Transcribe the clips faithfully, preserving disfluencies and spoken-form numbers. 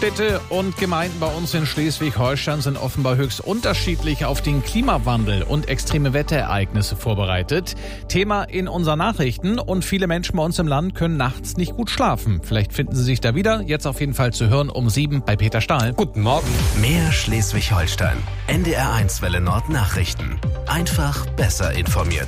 Städte und Gemeinden bei uns in Schleswig-Holstein sind offenbar höchst unterschiedlich auf den Klimawandel und extreme Wetterereignisse vorbereitet. Thema in unseren Nachrichten, und viele Menschen bei uns im Land können nachts nicht gut schlafen. Vielleicht finden Sie sich da wieder. Jetzt auf jeden Fall zu hören um sieben bei Peter Stahl. Guten Morgen. Mehr Schleswig-Holstein. N D R eins Welle Nord Nachrichten. Einfach besser informiert.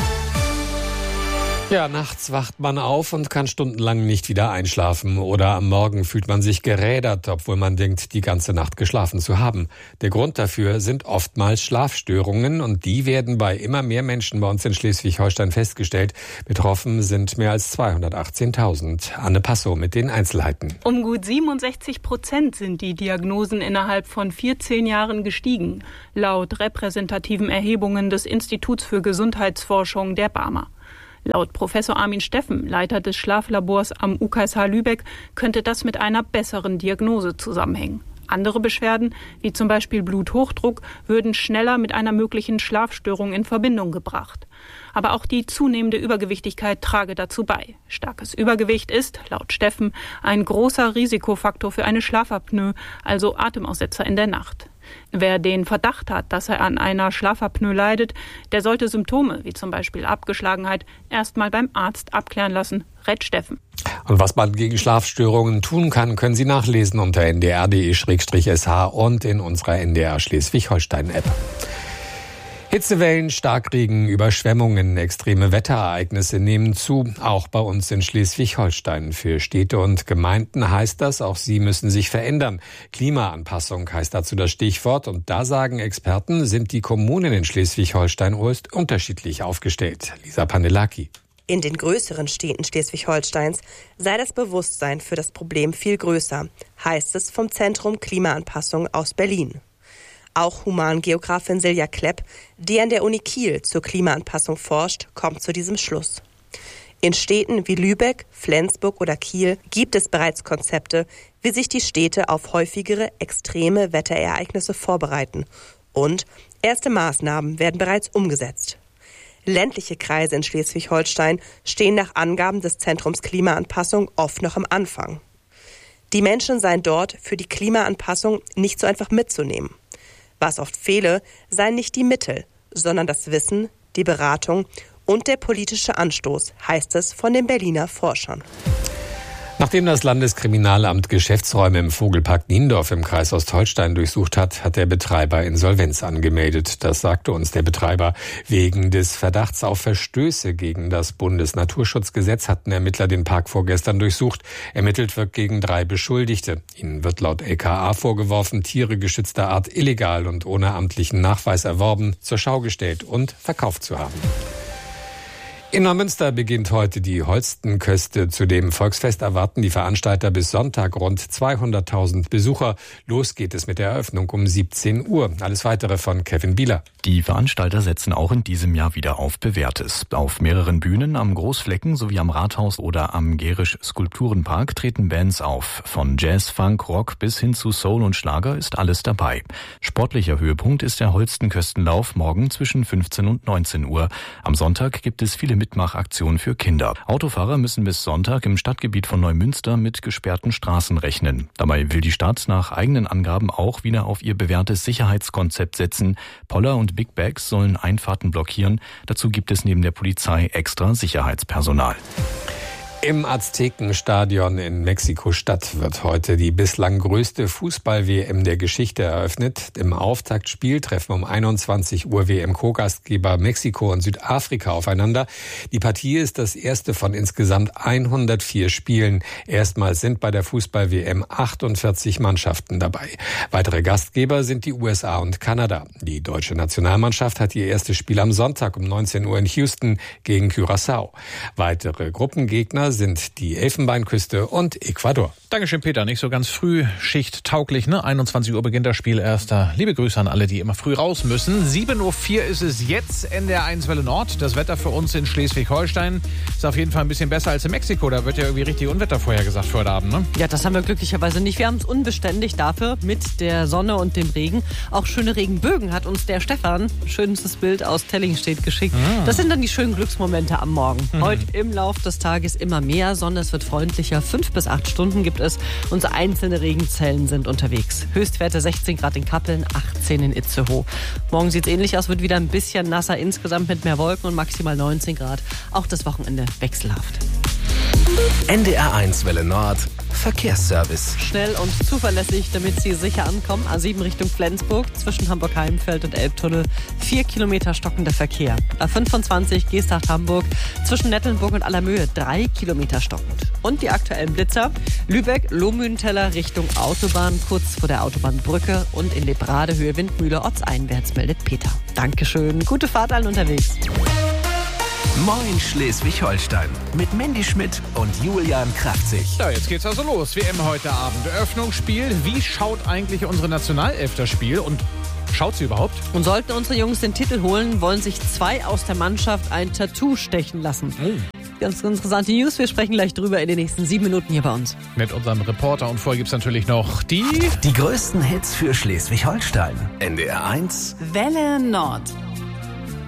Ja, nachts wacht man auf und kann stundenlang nicht wieder einschlafen. Oder am Morgen fühlt man sich gerädert, obwohl man denkt, die ganze Nacht geschlafen zu haben. Der Grund dafür sind oftmals Schlafstörungen, und die werden bei immer mehr Menschen bei uns in Schleswig-Holstein festgestellt. Betroffen sind mehr als zweihundertachtzehntausend. Anne Passow mit den Einzelheiten. Um gut siebenundsechzig Prozent sind die Diagnosen innerhalb von vierzehn Jahren gestiegen, laut repräsentativen Erhebungen des Instituts für Gesundheitsforschung der Barmer. Laut Professor Armin Steffen, Leiter des Schlaflabors am U K S H Lübeck, könnte das mit einer besseren Diagnose zusammenhängen. Andere Beschwerden, wie zum Beispiel Bluthochdruck, würden schneller mit einer möglichen Schlafstörung in Verbindung gebracht. Aber auch die zunehmende Übergewichtigkeit trage dazu bei. Starkes Übergewicht ist, laut Steffen, ein großer Risikofaktor für eine Schlafapnoe, also Atemaussetzer in der Nacht. Wer den Verdacht hat, dass er an einer Schlafapnoe leidet, der sollte Symptome wie zum Beispiel Abgeschlagenheit erstmal beim Arzt abklären lassen, rät Steffen. Und was man gegen Schlafstörungen tun kann, können Sie nachlesen unter n d r punkt d e slash s h und in unserer N D R Schleswig-Holstein-App. Hitzewellen, Starkregen, Überschwemmungen, extreme Wetterereignisse nehmen zu, auch bei uns in Schleswig-Holstein. Für Städte und Gemeinden heißt das, auch sie müssen sich verändern. Klimaanpassung heißt dazu das Stichwort, und da sagen Experten, sind die Kommunen in Schleswig-Holstein unterschiedlich aufgestellt. Lisa Pandelaki. In den größeren Städten Schleswig-Holsteins sei das Bewusstsein für das Problem viel größer, heißt es vom Zentrum Klimaanpassung aus Berlin. Auch Humangeografin Silja Klepp, die an der Uni Kiel zur Klimaanpassung forscht, kommt zu diesem Schluss. In Städten wie Lübeck, Flensburg oder Kiel gibt es bereits Konzepte, wie sich die Städte auf häufigere extreme Wetterereignisse vorbereiten. Und erste Maßnahmen werden bereits umgesetzt. Ländliche Kreise in Schleswig-Holstein stehen nach Angaben des Zentrums Klimaanpassung oft noch am Anfang. Die Menschen seien dort für die Klimaanpassung nicht so einfach mitzunehmen. Was oft fehle, seien nicht die Mittel, sondern das Wissen, die Beratung und der politische Anstoß, heißt es von den Berliner Forschern. Nachdem das Landeskriminalamt Geschäftsräume im Vogelpark Niendorf im Kreis Ostholstein durchsucht hat, hat der Betreiber Insolvenz angemeldet. Das sagte uns der Betreiber. Wegen des Verdachts auf Verstöße gegen das Bundesnaturschutzgesetz hatten Ermittler den Park vorgestern durchsucht. Ermittelt wird gegen drei Beschuldigte. Ihnen wird laut L K A vorgeworfen, Tiere geschützter Art illegal und ohne amtlichen Nachweis erworben, zur Schau gestellt und verkauft zu haben. In Neumünster beginnt heute die Holstenköste. Zu dem Volksfest erwarten die Veranstalter bis Sonntag rund zweihunderttausend Besucher. Los geht es mit der Eröffnung um siebzehn Uhr. Alles Weitere von Kevin Bieler. Die Veranstalter setzen auch in diesem Jahr wieder auf Bewährtes. Auf mehreren Bühnen, am Großflecken sowie am Rathaus oder am Gerisch Skulpturenpark treten Bands auf. Von Jazz, Funk, Rock bis hin zu Soul und Schlager ist alles dabei. Sportlicher Höhepunkt ist der Holstenköstenlauf morgen zwischen fünfzehn und neunzehn Uhr. Am Sonntag gibt es viele Mitmachaktion für Kinder. Autofahrer müssen bis Sonntag im Stadtgebiet von Neumünster mit gesperrten Straßen rechnen. Dabei will die Stadt nach eigenen Angaben auch wieder auf ihr bewährtes Sicherheitskonzept setzen. Poller und Big Bags sollen Einfahrten blockieren. Dazu gibt es neben der Polizei extra Sicherheitspersonal. Im Aztekenstadion in Mexiko-Stadt wird heute die bislang größte Fußball-W M der Geschichte eröffnet. Im Auftaktspiel treffen um einundzwanzig Uhr W M-Co-Gastgeber Mexiko und Südafrika aufeinander. Die Partie ist das erste von insgesamt hundertvier Spielen. Erstmals sind bei der Fußball-W M achtundvierzig Mannschaften dabei. Weitere Gastgeber sind die U S A und Kanada. Die deutsche Nationalmannschaft hat ihr erstes Spiel am Sonntag um neunzehn Uhr in Houston gegen Curaçao. Weitere Gruppengegner sind die Elfenbeinküste und Ecuador. Dankeschön, Peter. Nicht so ganz früh schichttauglich, ne? einundzwanzig Uhr beginnt das Spiel erst. Liebe Grüße an alle, die immer früh raus müssen. sieben Uhr vier ist es jetzt, N D R eins Welle Nord. Das Wetter für uns in Schleswig-Holstein ist auf jeden Fall ein bisschen besser als in Mexiko. Da wird ja irgendwie richtig Unwetter vorhergesagt für heute Abend, ne? Ja, das haben wir glücklicherweise nicht. Wir haben es unbeständig dafür mit der Sonne und dem Regen. Auch schöne Regenbögen hat uns der Stefan, schönstes Bild aus Tellingstedt, geschickt. Ah. Das sind dann die schönen Glücksmomente am Morgen. Mhm. Heute im Lauf des Tages immer immer mehr Sonne, es wird freundlicher. Fünf bis acht Stunden gibt es und so einzelne Regenzellen sind unterwegs. Höchstwerte sechzehn Grad in Kappeln, achtzehn in Itzehoe. Morgen sieht es ähnlich aus, wird wieder ein bisschen nasser, insgesamt mit mehr Wolken und maximal neunzehn Grad. Auch das Wochenende wechselhaft. N D R eins Welle Nord Verkehrsservice. Schnell und zuverlässig, damit Sie sicher ankommen. A sieben Richtung Flensburg, zwischen Hamburg-Heimfeld und Elbtunnel. Vier Kilometer stockender Verkehr. A fünfundzwanzig Geesthacht-Hamburg, zwischen Nettelnburg und Allermöhe. Drei Kilometer stockend. Und die aktuellen Blitzer. Lübeck, Lohmühlenteller Richtung Autobahn, kurz vor der Autobahnbrücke. Und in Lebrade, Höhe Windmühle, ortseinwärts, meldet Peter. Dankeschön. Gute Fahrt allen unterwegs. Moin Schleswig-Holstein mit Mandy Schmidt und Julian Kraftzig. Ja, jetzt geht's also los. W M heute Abend. Eröffnungsspiel. Wie schaut eigentlich unsere Nationalelf das Spiel? Und schaut sie überhaupt? Und sollten unsere Jungs den Titel holen, wollen sich zwei aus der Mannschaft ein Tattoo stechen lassen. Oh. Ganz interessante News. Wir sprechen gleich drüber in den nächsten sieben Minuten hier bei uns. Mit unserem Reporter. Und vorher gibt's natürlich noch die... Die größten Hits für Schleswig-Holstein. N D R eins Welle Nord.